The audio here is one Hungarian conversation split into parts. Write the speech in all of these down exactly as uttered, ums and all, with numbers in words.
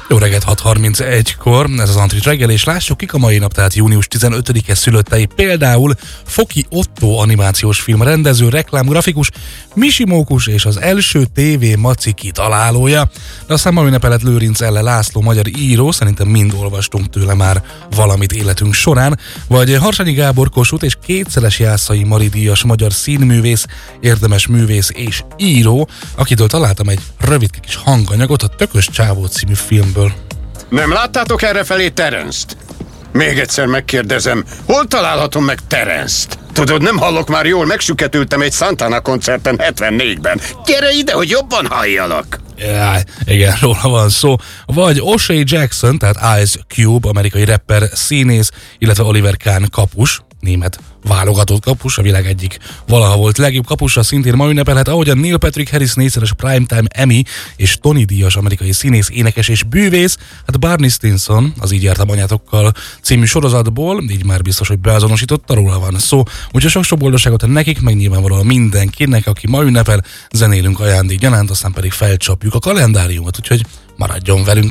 Jó reggelt, hat harmincegykor, ez az Antrit reggel, és lássuk kik a mai nap, tehát június tizenötödike szülöttei. Például Foki Otto animációs film rendező, reklámgrafikus, Misi Mókus és az első té vé Maci kitalálója. De aztán ma ünnepelett Lőrinc Elle László, magyar író, szerintem mind olvastunk tőle már valamit életünk során, vagy Harsányi Gábor Kossuth és kétszeres Jászai Mari díjas magyar színművész, érdemes művész és író, akitől találtam egy rövid kis hanganyagot a Tökös Csávó című filmből. Nem láttátok errefelé Terence-t? Még egyszer megkérdezem, hol találhatom meg Terence-t? Tudod, nem hallok már jól, megsüketültem egy Santana koncerten hetvennégyben. Gyere ide, hogy jobban halljalak! Jaj, igen, róla van szó. Vagy O'Shea Jackson, tehát Ice Cube, amerikai rapper, színész, illetve Oliver Kahn kapus, német válogatott kapus, a világ egyik valaha volt legjobb kapusa, szintén ma ünnepelhet, ahogyan Neil Patrick Harris négyszeres Primetime Emmy és Tony díjas amerikai színész, énekes és bűvész, hát Barney Stinson, az Így jártam anyátokkal című sorozatból, így már biztos, hogy beazonosította, róla van szó. Úgyhogy sok-sok boldogságot nekik, meg nyilvánvalóan mindenkinek, aki ma ünnepel, zenélünk ajándék gyanánt, aztán pedig felcsapjuk a kalendáriumot, úgyhogy maradjon velünk!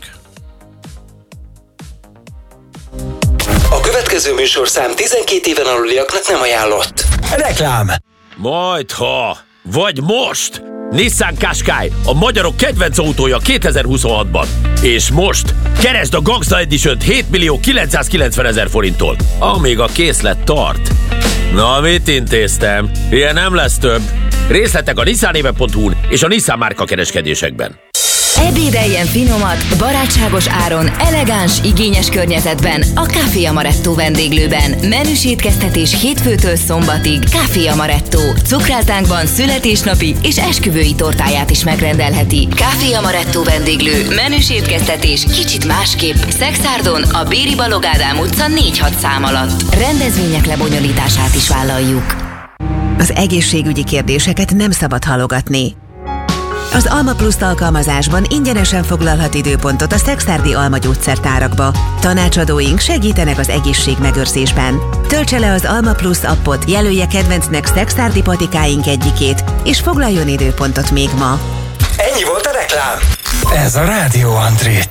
A következő műsorszám tizenkét éven aluliaknak nem ajánlott. Reklám! Majdha, vagy most! Nissan Qashqai, a magyarok kedvenc autója kétezer-huszonhatban. És most keresd a Gangsta Edition-t hét millió kilencszázkilencvenezer forinttól, amíg a készlet tart. Na, mit intéztem? Ilyen nem lesz több. Részletek a nissanéve pont hu-n és a Nissan márka kereskedésekben. Ebédeljen finomat, barátságos áron, elegáns, igényes környezetben a Café Amaretto vendéglőben. Menüs étkeztetés hétfőtől szombatig. Café Amaretto. Cukrászdánkban születésnapi és esküvői tortáját is megrendelheti. Café Amaretto vendéglő. Menüs étkeztetés kicsit másképp. Szexárdon, a Béri Balogh Ádám utca négy hat szám alatt. Rendezvények lebonyolítását is vállaljuk. Az egészségügyi kérdéseket nem szabad halogatni. Az Alma Plus alkalmazásban ingyenesen foglalhat időpontot a szekszárdi Alma gyógyszertárakba. Tanácsadóink segítenek az egészségmegőrzésben. Töltse le az Alma Plus appot, jelölje kedvencnek szekszárdi patikáink egyikét, és foglaljon időpontot még ma. Ennyi volt a reklám. Ez a Rádió Antrit.